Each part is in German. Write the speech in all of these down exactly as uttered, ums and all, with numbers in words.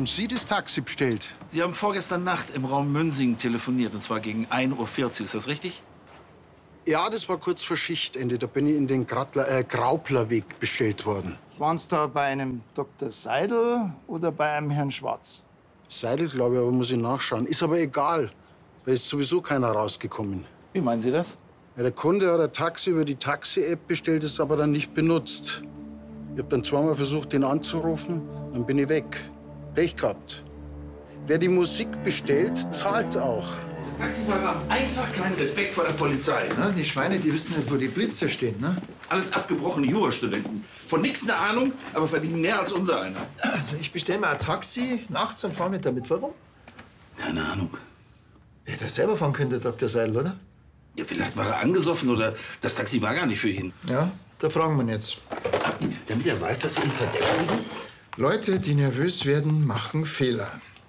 Haben Sie das Taxi bestellt? Sie haben vorgestern Nacht im Raum Münsingen telefoniert, und zwar gegen ein Uhr vierzig. Ist das richtig? Ja, das war kurz vor Schichtende. Da bin ich in den Gradler, äh, Grauplerweg bestellt worden. Waren Sie da bei einem Doktor Seidel oder bei einem Herrn Schwarz? Seidel, glaube ich, aber muss ich nachschauen. Ist aber egal, weil ist sowieso keiner rausgekommen. Wie meinen Sie das? Ja, der Kunde hat ein Taxi über die Taxi-App bestellt, ist aber dann nicht benutzt. Ich habe dann zweimal versucht, den anzurufen, dann bin ich weg. Pech gehabt. Wer die Musik bestellt, zahlt auch. Taxifahrer haben einfach keinen Respekt vor der Polizei. Na, die Schweine, die wissen nicht, wo die Blitze stehen, ne? Alles abgebrochene Jurastudenten. Von nichts eine Ahnung, aber verdienen mehr als unser einer. Also, ich bestelle mir ein Taxi nachts und fahre nicht damit. Warum? Keine Ahnung. Ja, das selber fahren könnte, Doktor Seidel, oder? Ja, vielleicht war er angesoffen oder das Taxi war gar nicht für ihn. Ja, da fragen wir ihn jetzt. Damit er weiß, dass wir ihn verdächtigen? Leute, die nervös werden, machen Fehler.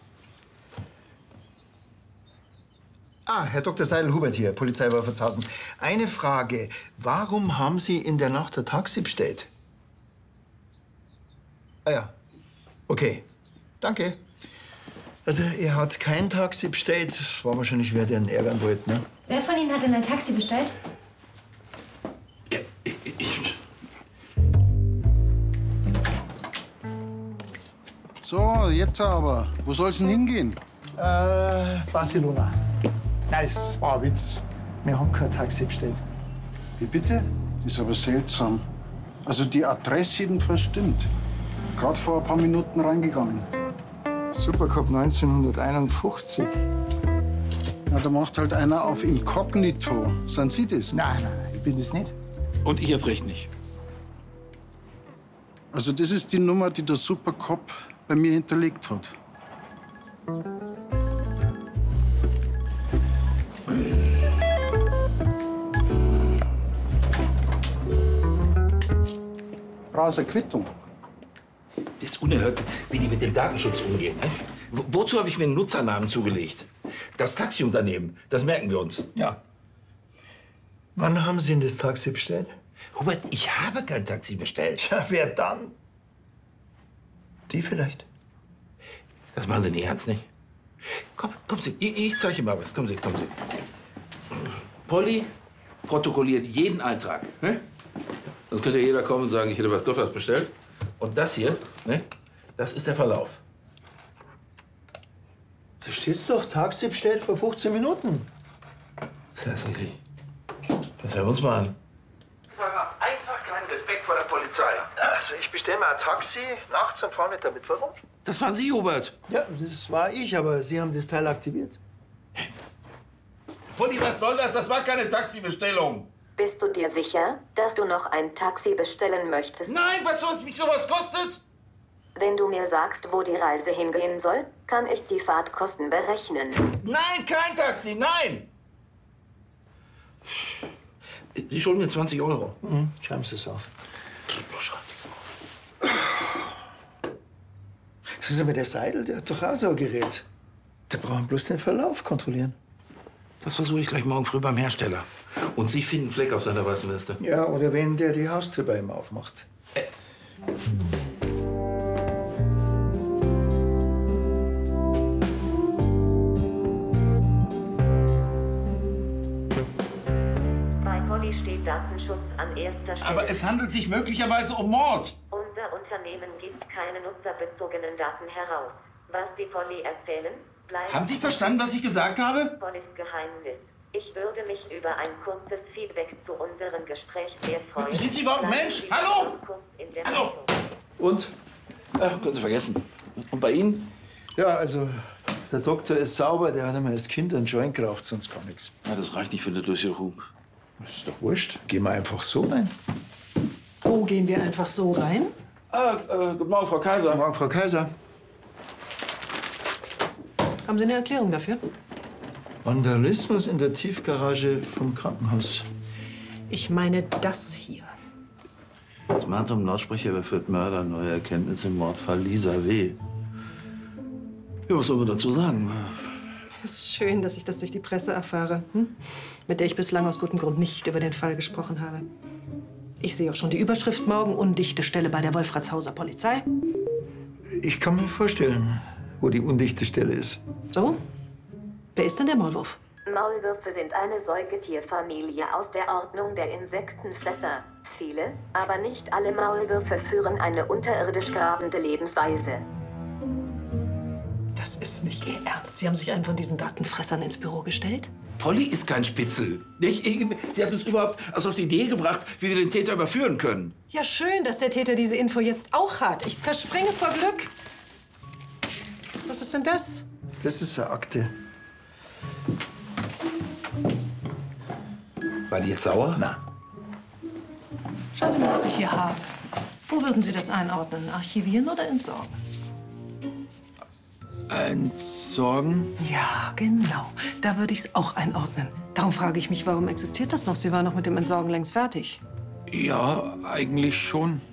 Ah, Herr Doktor Seidel, Hubert hier, Polizei Wolfertshausen. Eine Frage. Warum haben Sie in der Nacht ein Taxi bestellt? Ah ja. Okay. Danke. Also, er hat kein Taxi bestellt. Das war wahrscheinlich, wer den ärgern wollte, ne? Wer von Ihnen hat denn ein Taxi bestellt? Ja, ich, ich. So, jetzt aber. Wo soll's denn hingehen? Äh, Barcelona. Nein, das war ein Witz. Wir haben kein Taxi bestellt. Wie bitte? Das ist aber seltsam. Also die Adresse jedenfalls stimmt. Gerade vor ein paar Minuten reingegangen. Supercup neunzehnhunderteinundfünfzig. Ja, da macht halt einer auf Inkognito. Sind Sie das? Nein, nein, nein, ich bin das nicht. Und ich erst recht nicht. Also das ist die Nummer, die der Supercop bei mir hinterlegt hat. Brauchst du eine Quittung? Das ist unerhört, wie die mit dem Datenschutz umgehen. Ne? Wo- Wozu habe ich mir einen Nutzernamen zugelegt? Das Taxiunternehmen, das merken wir uns. Ja. Wann haben Sie denn das Taxi bestellt? Hubert, ich habe kein Taxi bestellt. Ja, wer dann? Die vielleicht. Das machen Sie nicht ernst, nicht? Komm, kommen Sie, ich, ich zeige Ihnen mal was. Kommen Sie, kommen Sie. Polly protokolliert jeden Eintrag. Ne? Sonst könnte jeder kommen und sagen, ich hätte was Gottes bestellt. Und das hier, ne? Das ist der Verlauf. Da steht's doch, Taxi bestellt vor fünfzehn Minuten. Das ist richtig. Das hören wir uns mal an. Einfach keinen Respekt vor der Polizei. Also, ich bestelle mir ein Taxi nachts und fahre nicht damit. Warum? Das waren Sie, Hubert. Ja, das war ich, aber Sie haben das Teil aktiviert. Polly, was soll das? Das war keine Taxibestellung. Bist du dir sicher, dass du noch ein Taxi bestellen möchtest? Nein, weißt du, was mich sowas kostet? Wenn du mir sagst, wo die Reise hingehen soll, kann ich die Fahrtkosten berechnen. Nein, kein Taxi, nein! Sie schulden mir zwanzig Euro. Mhm. Schreiben Sie es auf. Schreib das auf. Sagen Sie mal, der Seidel, der hat doch auch so ein Gerät. Da brauchen wir bloß den Verlauf kontrollieren. Das versuche ich gleich morgen früh beim Hersteller. Und Sie finden einen Fleck auf seiner weißen Weste. Ja, oder wenn der die Haustür bei ihm aufmacht. Äh. Bei Polly steht Datenschutz an erster Stelle. Aber es handelt sich möglicherweise um Mord. Unser Unternehmen gibt keine nutzerbezogenen Daten heraus. Was die Polly erzählen, bleibt Haben Sie verstanden, was ich gesagt habe? Pollys Geheimnis. Ich würde mich über ein kurzes Feedback zu unserem Gespräch sehr freuen. Sind Sie überhaupt ein Bleiben Mensch? Sie Hallo? kurz in der Hallo? Leitung. Und? Ach, können Sie vergessen. Und bei Ihnen? Ja, also, der Doktor ist sauber, der hat einmal als Kind einen Joint geraucht, sonst gar nichts. Ja, das reicht nicht für eine Durchsuchung. Das ist doch wurscht. Gehen wir einfach so rein. Wo gehen wir einfach so rein? Ah, äh, guten Morgen, Frau Kaiser. Morgen, Frau Kaiser. Haben Sie eine Erklärung dafür? Vandalismus in der Tiefgarage vom Krankenhaus. Ich meine das hier. Smartum Lautsprecher überführt Mörder, neue Erkenntnisse im Mordfall Lisa W. Ja, was soll man dazu sagen? Es ist schön, dass ich das durch die Presse erfahre, hm? Mit der ich bislang aus gutem Grund nicht über den Fall gesprochen habe. Ich sehe auch schon die Überschrift morgen: undichte Stelle bei der Wolfratshauser Polizei. Ich kann mir vorstellen, wo die undichte Stelle ist. So? Wer ist denn der Maulwurf? Maulwürfe sind eine Säugetierfamilie aus der Ordnung der Insektenfresser. Viele, aber nicht alle Maulwürfe führen eine unterirdisch grabende Lebensweise. Das ist nicht Ihr Ernst. Sie haben sich einen von diesen Datenfressern ins Büro gestellt? Polly ist kein Spitzel. Ich, ich, sie hat uns überhaupt also auf die Idee gebracht, wie wir den Täter überführen können. Ja, schön, dass der Täter diese Info jetzt auch hat. Ich zerspringe vor Glück. Was ist denn das? Das ist eine Akte. War die jetzt sauer? Na. Schauen Sie mal, was ich hier habe. Wo würden Sie das einordnen? Archivieren oder entsorgen? Entsorgen? Ja, genau. Da würde ich es auch einordnen. Darum frage ich mich, warum existiert das noch? Sie waren noch mit dem Entsorgen längst fertig. Ja, eigentlich schon.